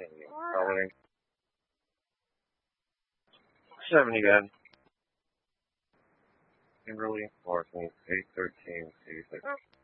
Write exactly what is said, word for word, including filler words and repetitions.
Continue. Following. seventy again. Kimberly, Mark, eight thirteen, C six.